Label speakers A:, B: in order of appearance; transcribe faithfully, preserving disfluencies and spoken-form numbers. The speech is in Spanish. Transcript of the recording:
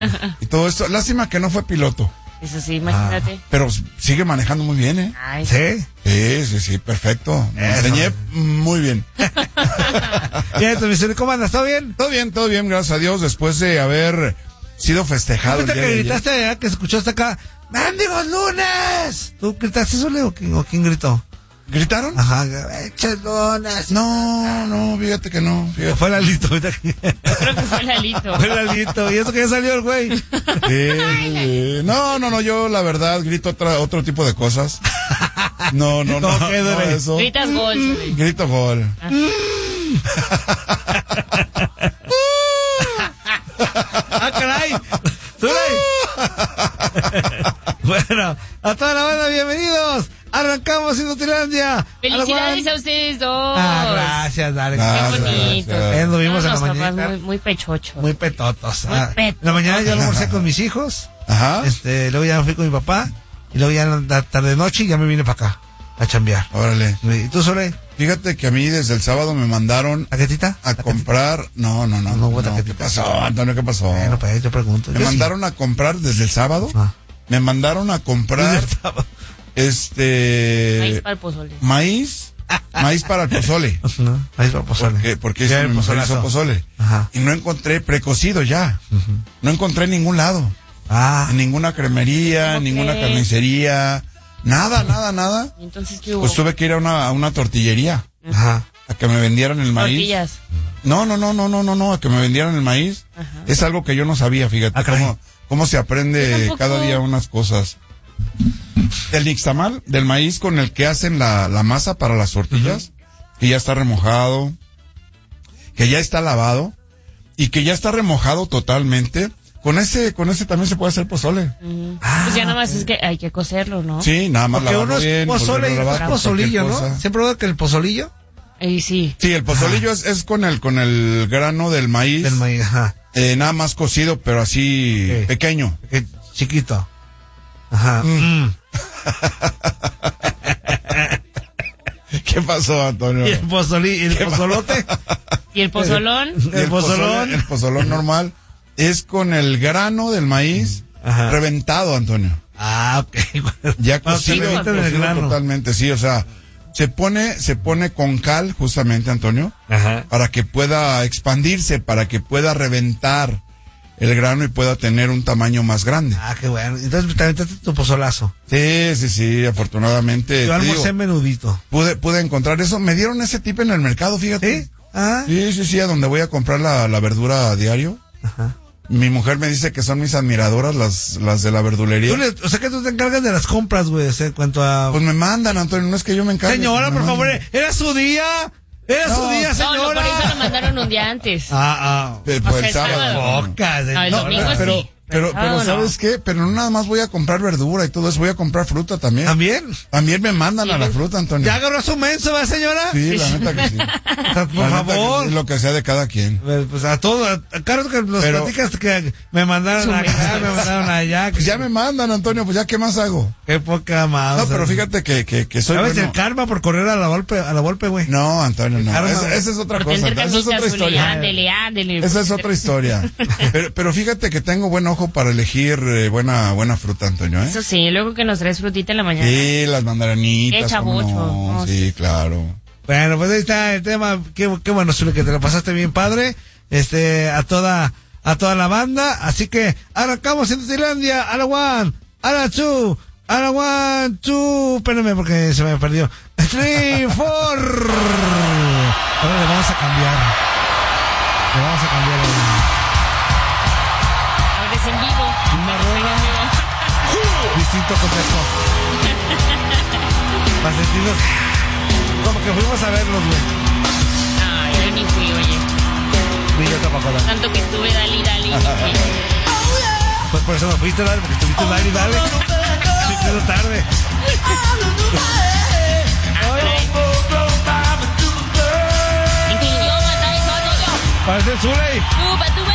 A: y todo esto. Lástima que no fue piloto.
B: Eso sí, imagínate.
A: Ah, pero sigue manejando muy bien, ¿eh?
B: Ay,
A: sí. Sí, sí, sí, perfecto. Me
C: Eso.
A: enseñé muy bien.
C: Ya, entonces, ¿cómo andas? ¿Todo bien?
A: Todo bien, todo bien, gracias a Dios, después de haber sido festejado.
C: ¿Tú
A: el día
C: que
A: de
C: gritaste allá, que se escuchó hasta acá? ¡Mendigos lunes! ¿Tú gritaste solo o quién, o quién gritó?
A: ¿Gritaron?
C: Ajá, ¡eches lunes!
A: No, no, fíjate que no. Fíjate.
C: Fue Lalito.
B: creo que fue Lalito.
C: Fue Lalito. ¿Y eso que ya salió el güey?
A: Sí, sí. No, no, no, yo la verdad grito otra, otro tipo de cosas. No, no, no,
C: ¿Cómo qué,
A: no,
C: Dore?
A: eso.
B: Gritas gol. Zuli.
A: Grito gol.
C: ¡Ah, caray! ¡Zuley! Bueno, a toda la banda, bienvenidos. Arrancamos Inutilandia.
B: Felicidades a ustedes dos.
C: Ah, gracias, dale.
A: Ah,
B: Qué bonito.
A: gracias.
C: Eh, nos vimos en la
B: Unos papás
C: mañana.
B: muy, muy pechochos.
C: Muy petotos.
B: Muy
C: Ah,
B: petotos.
C: en la mañana yo almorcé con mis hijos.
A: Ajá.
C: Este, luego ya me fui con mi papá. Y luego ya en la tarde noche ya me vine para acá. A chambear.
A: Órale.
C: ¿Y tú, Zuley?
A: Fíjate que a mí desde el sábado me mandaron
C: ¿La quietita?
A: a comprar. No, no, no.
C: No,
A: no,
C: hubo
A: ¿Qué
C: taquetita.
A: pasó, Antonio? ¿Qué pasó?
C: Bueno, pues yo pregunto.
A: Me
C: Yo sí.
A: mandaron a comprar desde el sábado.
C: Ah.
A: Me mandaron a comprar este
B: Maíz para el pozole.
A: maíz, maíz para el pozole.
C: No, ahí va pozole.
A: Porque, porque
C: Ya
A: eso
C: el
A: mi mujer
C: pozolazo.
A: hizo pozole.
C: Ajá.
A: Y no encontré precocido ya. No encontré en ningún lado.
C: Ah,
A: En ninguna cremería,
B: ¿Cómo
A: ninguna
B: crees?
A: carnicería. Nada, nada, nada.
B: ¿Y entonces qué hubo?
A: Pues tuve que ir a una, a una tortillería
C: ajá.
A: a que me vendieran el maíz.
B: Tortillas.
A: No, no, no, no, no, no, no, a que me vendieran el maíz.
B: Ajá.
A: Es algo que yo no sabía, fíjate,
C: Ah, caray.
A: cómo, cómo se
B: Yo
A: aprende
B: tampoco.
A: cada día unas cosas. Del nixtamal, del maíz con el que hacen la, la masa para las tortillas, que ya está remojado, que ya está lavado y que ya está remojado totalmente. Con ese, con ese también se puede hacer pozole.
B: Ujú.
C: Ah,
B: Pues ya nada más
C: ok.
B: es que hay que cocerlo, ¿no?
A: Sí, nada más
C: Porque uno
A: lavarlo
C: es
A: bien.
C: pozole y
A: volverlo a
C: otro es
A: lavar,
C: pozolillo,
A: cualquier
C: ¿no?
A: cosa.
C: Siempre digo que el pozolillo
B: Y sí.
A: Sí, el pozolillo es, es con el, con el grano del maíz,
C: del maíz, ajá.
A: eh, nada más cocido, pero así
C: Sí.
A: pequeño.
C: Que chiquito. Ajá.
A: Mm.
C: Mm.
A: ¿Qué pasó, Antonio?
C: Y el pozolillo, el pozolote.
B: ¿Y el pozolón?
A: Y
C: el pozolón.
A: pozole- el pozolón normal es con el grano del maíz
C: Ajá.
A: reventado, Antonio.
C: Ah, ok.
A: Ya
C: Cuando se
A: cocido,
C: revientan el
A: cocido
C: grano.
A: totalmente, sí, o sea, se pone, se pone con cal, justamente, Antonio,
C: Ajá.
A: para que pueda expandirse, para que pueda reventar el grano y pueda tener un tamaño más grande.
C: Ah, qué bueno. Entonces te aventaste tu pozolazo.
A: Sí, sí, sí, afortunadamente.
C: Yo
A: te
C: almorcé
A: digo,
C: menudito.
A: pude, pude encontrar eso. Me dieron ese tip en el mercado, fíjate.
C: ¿Sí? Ah.
A: Sí, sí, sí, a donde voy a comprar la, la verdura a diario.
C: Ajá.
A: Mi mujer me dice que son mis admiradoras las, las de la verdulería.
C: Tú le- o sea que tú te encargas de las compras, güey, o sea, en cuanto a...
A: Pues me mandan, Antonio, no es que yo me encargue.
C: Señora,
A: me
C: por
A: mandan.
C: favor, era su día. Era
A: No.
C: su día,
B: No,
C: señora.
B: no, por eso lo mandaron un día antes.
C: Ah, ah.
A: Eh,
B: O
A: pues
B: sea,
A: el sábado.
B: sábado.
C: Boca, de-
B: No, el
C: no,
B: domingo
C: no,
A: pero,
B: sí.
A: pero,
B: Ah,
A: pero,
B: no.
A: ¿sabes qué? Pero no nada más voy a comprar verdura y todo eso, voy a comprar fruta también.
C: ¿También?
A: También me mandan a la fruta, Antonio.
C: ¿Ya agarró su menso, va, señora?
A: Sí, la neta que sí.
C: O sea, por
A: La neta que
C: favor.
A: sí, lo que sea de cada quien.
C: Pues, pues a todo, a, a Carlos que nos
A: Pero-
C: platicas que me mandaron
B: Su
C: acá,
B: menso.
C: me mandaron allá. Que
A: Pues ya me mandan, Antonio, pues ya qué más hago.
C: Qué poca más.
A: No, pero fíjate que, que, que soy
C: ¿Sabes
A: bueno.
C: el karma por correr a la golpe, a la golpe, güey?
A: No, Antonio, no.
C: Karma,
A: Esa,
C: güey.
A: esa es otra
B: Por
A: cosa.
B: tener
A: Esa es otra
B: camisas, Zuli,
A: historia.
B: ándele, ándele.
A: Esa es otra historia. Pero, pero fíjate que tengo buen ojo para elegir eh, buena buena fruta, Antonio, ¿eh?
B: Eso sí, luego que nos traes frutita en la mañana.
A: Sí, las mandarinitas.
B: Qué
A: ¿cómo
B: chabocho.
A: no?
B: No,
A: Sí, claro.
C: Bueno, pues ahí está el tema. Qué, qué bueno, Zuli, que te la pasaste bien, padre. Este, a toda, a toda la banda. Así que arrancamos en Tailandia. A la one, a la two, a la one, two. Espérenme porque se me perdió. Three, four. Ahora le vamos a cambiar. Le vamos a cambiar.
B: Ahora es en vivo.
C: Una rola. Distinto contexto. Para sentirnos como que fuimos a verlos, güey.
B: No, yo ni fui, oye.
C: Y yo tampoco. ¿no?
B: Tanto que estuve, dale, dale, y ni fui.
C: Pues por eso me fuiste, dale, porque estuviste dale y dale. Me quedo tarde.
B: Ah, caray. ¿En qué idioma está eso, Antonio?
C: Parece el Zuley.
B: Tú, pa' tú,